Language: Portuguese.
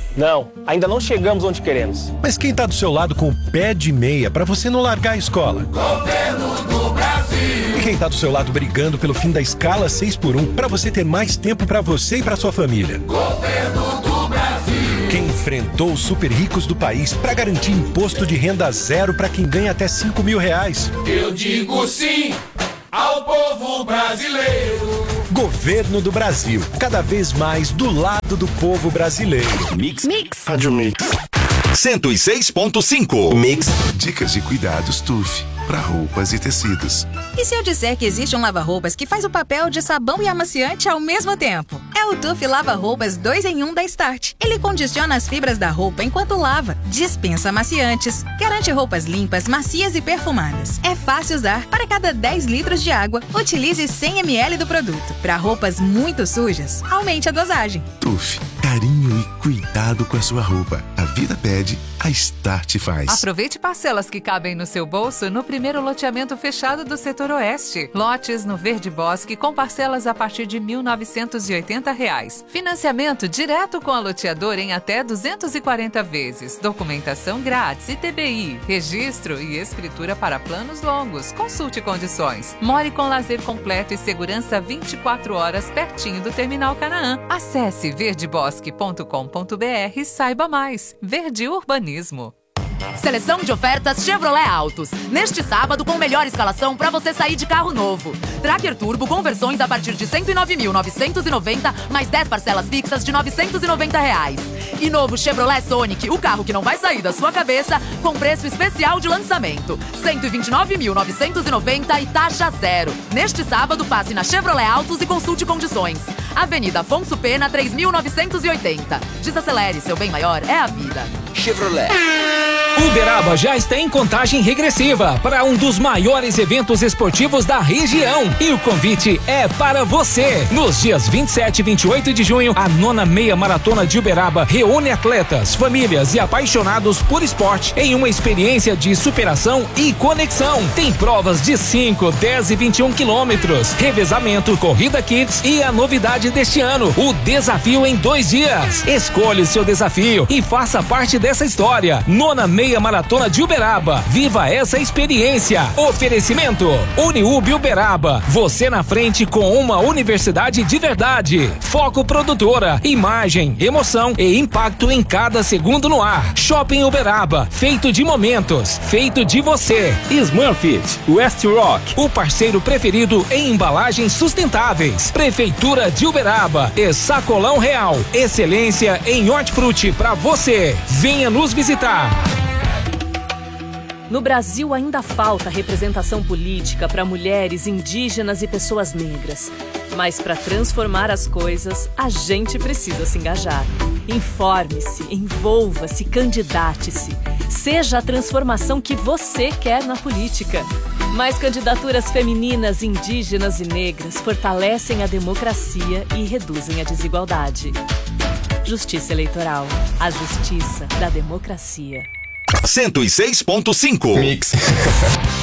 Não, ainda não chegamos onde queremos. Mas quem tá do seu lado com o pé de meia pra você não largar a escola? Governo do Brasil. E quem tá do seu lado brigando pelo fim da escala 6x1 pra você ter mais tempo pra você e pra sua família? Governo do Brasil. Quem enfrentou os super ricos do país pra garantir imposto de renda zero pra quem ganha até R$5.000? Eu digo sim ao povo brasileiro. Governo do Brasil, cada vez mais do lado do povo brasileiro. Mix. Rádio Mix. 106.5. Mix. Dicas de cuidados TUF para roupas e tecidos. E se eu disser que existe um lava-roupas que faz o papel de sabão e amaciante ao mesmo tempo? É o TUF Lava-Roupas 2 em 1 da Start. Ele condiciona as fibras da roupa enquanto lava, dispensa amaciantes, garante roupas limpas, macias e perfumadas. É fácil usar. Para cada 10 litros de água, utilize 100 ml do produto. Para roupas muito sujas, aumente a dosagem. TUF, carinho e cuidado com a sua roupa. A vida pede, a Start faz. Aproveite parcelas que cabem no seu bolso no primeiro loteamento fechado do setor oeste. Lotes no Verde Bosque com parcelas a partir de R$ 1.980. Financiamento direto com a loteadora em até 240 vezes. Documentação grátis e TBI. Registro e escritura para planos longos. Consulte condições. More com lazer completo e segurança 24 horas pertinho do Terminal Canaã. Acesse verdebosque.com.br e saiba mais. Verde Urbanismo. Seleção de ofertas Chevrolet Autos. Neste sábado, com melhor escalação para você sair de carro novo. Tracker Turbo com versões a partir de R$ 109.990, mais 10 parcelas fixas de R$ 990. E novo Chevrolet Sonic, o carro que não vai sair da sua cabeça, com preço especial de lançamento. R$ 129.990 e taxa zero. Neste sábado, passe na Chevrolet Autos e consulte condições. Avenida Afonso Pena, 3.980. Desacelere, seu bem maior é a vida. Chevrolet. Uberaba já está em contagem regressiva para um dos maiores eventos esportivos da região. E o convite é para você. Nos dias 27 e 28 de junho, a 9ª Meia Maratona de Uberaba reúne atletas, famílias e apaixonados por esporte em uma experiência de superação e conexão. Tem provas de 5, 10 e 21 quilômetros, revezamento, corrida kits e a novidade deste ano, o desafio em 2 dias. Escolha o seu desafio e faça parte dessa história. 9ª Meia Maratona de Uberaba. Viva essa experiência. Oferecimento Uniub Uberaba. Você na frente com uma universidade de verdade. Foco Produtora. Imagem, emoção e impacto em cada segundo no ar. Shopping Uberaba. Feito de momentos. Feito de você. Smurfit. West Rock. O parceiro preferido em embalagens sustentáveis. Prefeitura de Uberaba. E Sacolão Real. Excelência em hortifruti para você. Venha nos visitar. No Brasil ainda falta representação política para mulheres, indígenas e pessoas negras. Mas para transformar as coisas, a gente precisa se engajar. Informe-se, envolva-se, candidate-se. Seja a transformação que você quer na política. Mais candidaturas femininas, indígenas e negras fortalecem a democracia e reduzem a desigualdade. Justiça Eleitoral. A justiça da democracia. 106.5 Mix.